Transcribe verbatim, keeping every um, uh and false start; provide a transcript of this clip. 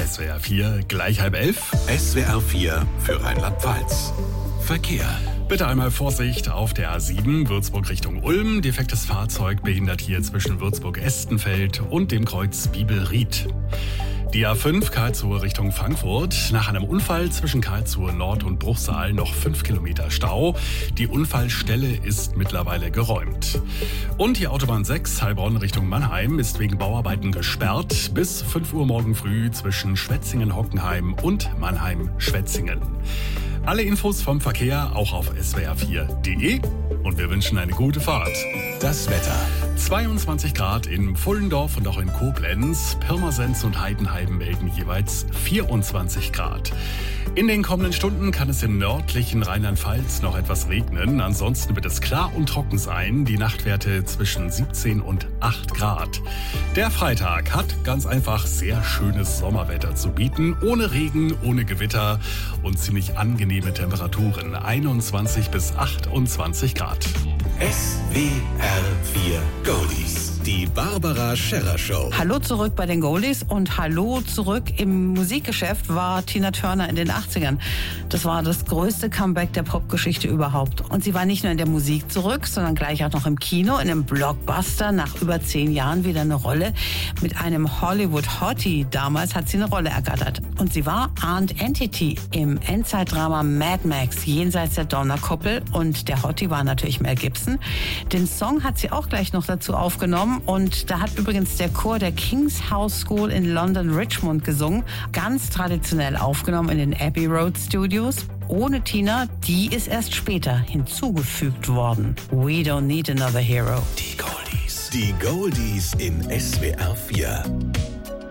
S W R vier, gleich halb elf. S W R vier für Rheinland-Pfalz. Verkehr. Bitte einmal Vorsicht auf der A sieben, Würzburg Richtung Ulm. Defektes Fahrzeug behindert hier zwischen Würzburg-Estenfeld und dem Kreuz Bibelried. Die A fünf, Karlsruhe Richtung Frankfurt. Nach einem Unfall zwischen Karlsruhe Nord und Bruchsal noch fünf Kilometer Stau. Die Unfallstelle ist mittlerweile geräumt. Und die Autobahn sechs, Heilbronn Richtung Mannheim, ist wegen Bauarbeiten gesperrt bis fünf Uhr morgen früh zwischen Schwetzingen-Hockenheim und Mannheim-Schwetzingen. Alle Infos vom Verkehr auch auf S W R vier punkt de und wir wünschen eine gute Fahrt. Das Wetter. zweiundzwanzig Grad in Pfullendorf und auch in Koblenz. Pirmasens und Heidenheim melden jeweils vierundzwanzig Grad. In den kommenden Stunden kann es im nördlichen Rheinland-Pfalz noch etwas regnen. Ansonsten wird es klar und trocken sein. Die Nachtwerte zwischen siebzehn und acht Grad. Der Freitag hat ganz einfach sehr schönes Sommerwetter zu bieten. Ohne Regen, ohne Gewitter und ziemlich angenehme Temperaturen. einundzwanzig bis achtundzwanzig Grad. S W R vier Goldies. Die Barbara Scherrer Show. Hallo zurück bei den Goldies und hallo zurück im Musikgeschäft war Tina Turner in den achtzigern. Das war das größte Comeback der Popgeschichte überhaupt. Und sie war nicht nur in der Musik zurück, sondern gleich auch noch im Kino, in einem Blockbuster. Nach über zehn Jahren wieder eine Rolle mit einem Hollywood-Hottie. Damals hat sie eine Rolle ergattert. Und sie war Aunt Entity im Endzeitdrama Mad Max, jenseits der Donnerkuppel. Und der Hottie war natürlich Mel Gibson. Den Song hat sie auch gleich noch dazu aufgenommen. Und da hat übrigens der Chor der King's House School in London Richmond gesungen. Ganz traditionell aufgenommen in den Abbey Road Studios. Ohne Tina, die ist erst später hinzugefügt worden. We don't need another hero. Die Goldies. Die Goldies in S W R vier.